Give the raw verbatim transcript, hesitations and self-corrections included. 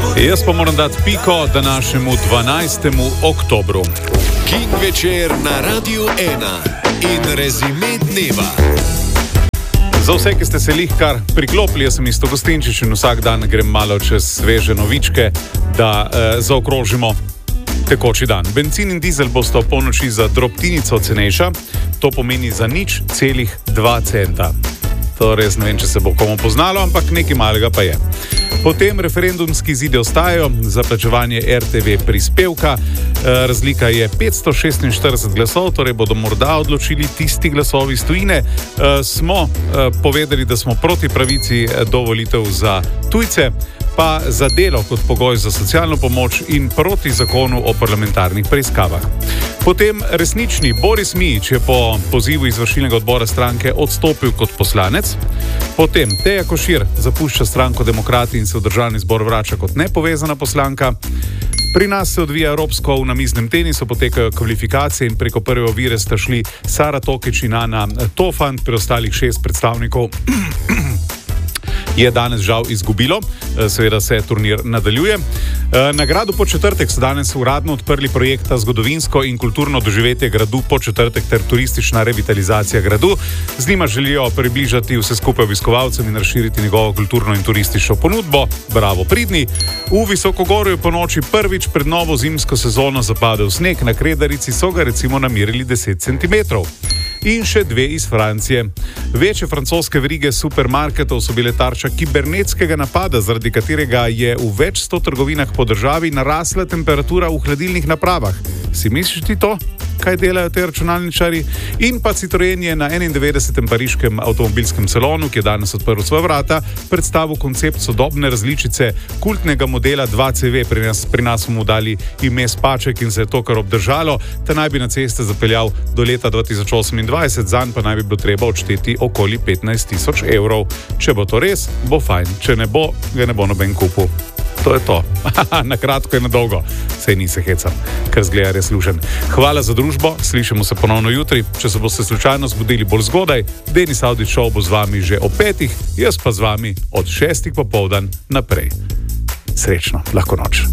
Jaz pa moram dati piko današnjemu dvanajstemu oktobru. King večer na Radiu ena in rezime dneva. Za vse, ki ste se lihkar priklopili, jaz sem Isto Gostinčič in vsak dan grem malo čez sveže novičke, da eh, zaokrožimo tekoči dan. Bencin in dizel bosta v polnoči za drobtinico cenejša, to pomeni za nič celih dva centa. To res ne vem, če se bo komu poznalo, ampak nekaj malega pa je. Potem referendumski zidi ostajajo za plačevanje R T V prispevka. E, razlika je petsto šestinštirideset glasov, torej bodo morda odločili tisti glasovi iz tujine. E, smo e, povedali, da smo proti pravici do volitev za tujce, pa za delo kot pogoj za socialno pomoč in proti zakonu o parlamentarnih preiskavah. Potem resnični Boris Mijić je po pozivu izvršilnega odbora stranke odstopil kot poslanec. Potem Teja Košir zapušča stranko Demokrati in se v državni zbor vrača kot nepovezana poslanka. Pri nas se odvija evropsko v namiznem tenisu, potekajo kvalifikacije in preko prve ovire sta šli Sara Tokić in Ana Tofant, preostalih šest predstavnikov je danes žal izgubilo, seveda se turnir nadaljuje. Nagrado Podčetrtek so danes uradno odprli projekta Zgodovinsko in kulturno doživetje gradu Podčetrtek ter turistična revitalizacija gradu. Z njima želijo približati vse skupaj obiskovalcem in razširiti njegovo kulturno in turistično ponudbo. Bravo pridni! V Visokogorju po noči prvič pred novo zimsko sezono zapadel sneg, na Kredarici so ga recimo namerili deset centimetrov. In še dve iz Francije. Večje francoske verige supermarketov so bile tarča kibernetskega napada, zaradi katerega je v več sto trgovinah po državi narasla temperatura v hladilnih napravah. Si misliš ti to, kaj delajo te računalničari? In pa Citroen je na enaindevetdesetem pariškem avtomobilskem salonu, ki je danes odprl svoja vrata, predstavil koncept sodobne različice kultnega modela dva C V. Pri nas, pri nas smo mu dali ime Spaček in se je to kar obdržalo. Ta naj bi na ceste zapeljal do leta dva tisoč osemindvajset, zanj pa naj bi bilo treba odšteti okoli petnajst tisoč evrov. Če bo to res, bo fajn. Če ne bo, ga ne bo noben kupil. To je to. Na kratko in na dolgo. Sej ni se hecam, ker zgleda res lušen. Hvala za družbo, slišimo se ponovno jutri. Če se boste slučajno zbudili bolj zgodaj, Denis Avdić Show bo z vami že ob petih, jaz pa z vami od šestih popoldan naprej. Srečno, lahko noč.